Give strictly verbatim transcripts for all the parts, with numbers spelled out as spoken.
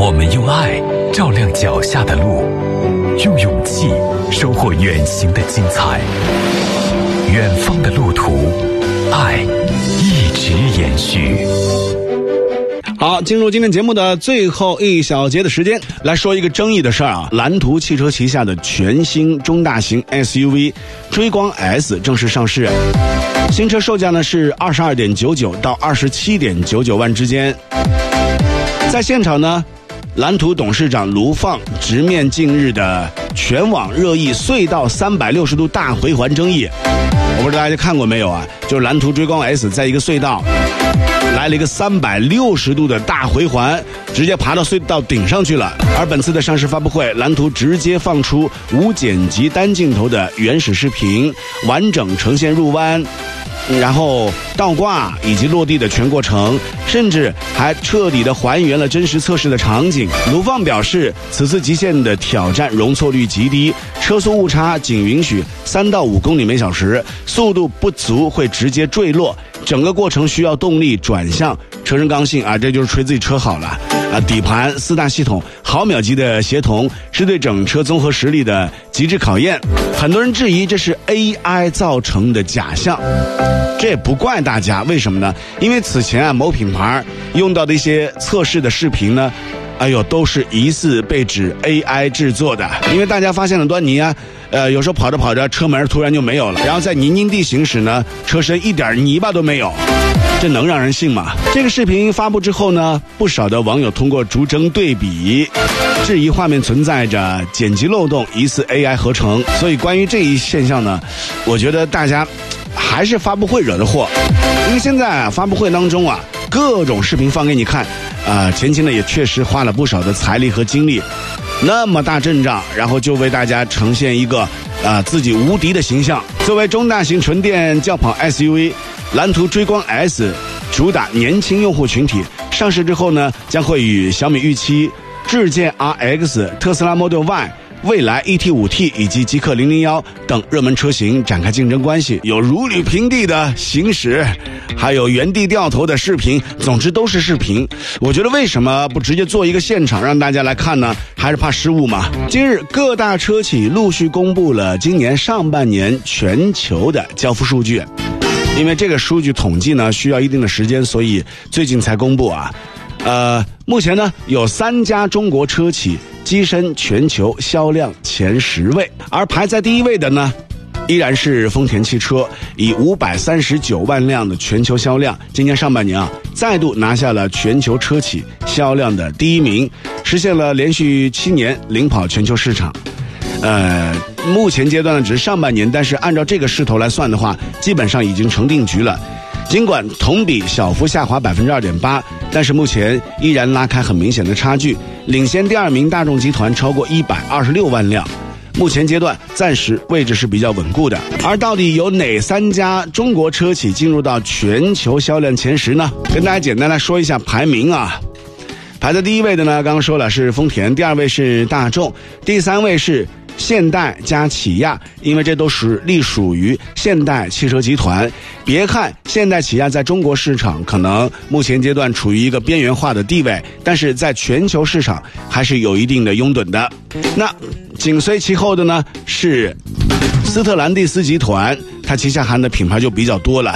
我们用爱照亮脚下的路，用勇气收获远行的精彩。远方的路途，爱一直延续。 好，进入今天节目的最后一小节的时间，来说一个争议的事儿啊。蓝图汽车旗下的全新中大型 S U V 追光 S 正式上市，新车售价呢是二十二点九九到二十七点九九万之间。在现场呢，蓝图董事长卢放直面近日的全网热议隧道三百六十度大回环争议。我不知道大家看过没有啊？就是蓝图追光 S 在一个隧道来了一个三百六十度的大回环，直接爬到隧道顶上去了。而本次的上市发布会，蓝图直接放出无剪辑单镜头的原始视频，完整呈现入弯，然后倒挂以及落地的全过程，甚至还彻底的还原了真实测试的场景。卢放表示，此次极限的挑战容错率极低，车速误差仅允许三到五公里每小时，速度不足会直接坠落，整个过程需要动力转向，车身刚性啊，这就是吹自己车好了啊！底盘四大系统毫秒级的协同，是对整车综合实力的极致考验。很多人质疑这是 A I 造成的假象，这也不怪大家，为什么呢？因为此前啊，某品牌用到的一些测试的视频呢，哎呦，都是疑似被指 A I 制作的。因为大家发现了端倪啊，呃，有时候跑着跑着车门突然就没有了，然后在泥泞地行驶呢，车身一点泥巴都没有，这能让人信吗？这个视频发布之后呢，不少的网友通过逐帧对比，质疑画面存在着剪辑漏洞，疑似 A I 合成。所以关于这一现象呢，我觉得大家还是发布会惹的祸。因为现在啊，发布会当中啊，各种视频放给你看，啊、呃，前期呢也确实花了不少的财力和精力，那么大阵仗，然后就为大家呈现一个啊、呃、自己无敌的形象。作为中大型纯电轿跑 S U V， 蓝图追光 S 主打年轻用户群体，上市之后呢，将会与小米 预七、智界 R X、特斯拉 Model Y、蔚来 E T 五 T 以及极氪零零一等热门车型展开竞争关系，有如履平地的行驶，还有原地掉头的视频，总之都是视频。我觉得为什么不直接做一个现场让大家来看呢？还是怕失误嘛。今日各大车企陆续公布了今年上半年全球的交付数据，因为这个数据统计呢需要一定的时间，所以最近才公布啊。呃，目前呢有三家中国车企跻身全球销量前十位，而排在第一位的呢，依然是丰田汽车，以五百三十九万辆的全球销量，今年上半年啊，再度拿下了全球车企销量的第一名，实现了连续七年领跑全球市场。呃，目前阶段呢只是上半年，但是按照这个势头来算的话，基本上已经成定局了。尽管同比小幅下滑 百分之二点八， 但是目前依然拉开很明显的差距，领先第二名大众集团超过一百二十六万辆，目前阶段暂时位置是比较稳固的。而到底有哪三家中国车企进入到全球销量前十呢？跟大家简单来说一下排名啊。排在第一位的呢，刚刚说了是丰田，第二位是大众，第三位是现代加起亚，因为这都是隶属于现代汽车集团。别看现代起亚在中国市场可能目前阶段处于一个边缘化的地位，但是在全球市场还是有一定的拥趸的。那紧随其后的呢是斯特兰蒂斯集团，它旗下含的品牌就比较多了。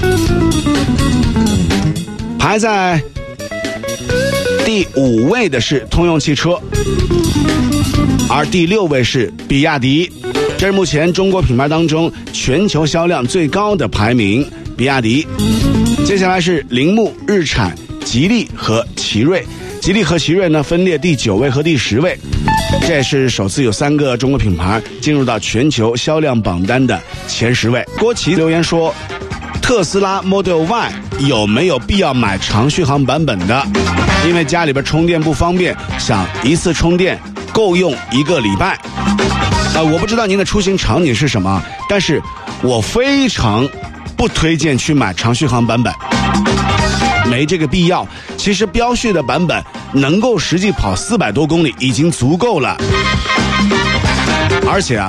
排在第五位的是通用汽车，而第六位是比亚迪，这是目前中国品牌当中全球销量最高的排名，比亚迪。接下来是铃木、日产、吉利和奇瑞，吉利和奇瑞呢分列第九位和第十位，这也是首次有三个中国品牌进入到全球销量榜单的前十位。郭琦留言说，特斯拉 Model Y 有没有必要买长续航版本的？因为家里边充电不方便，想一次充电够用一个礼拜。呃，我不知道您的出行场景是什么，但是我非常不推荐去买长续航版本，没这个必要。其实标续的版本能够实际跑四百多公里已经足够了。而且啊，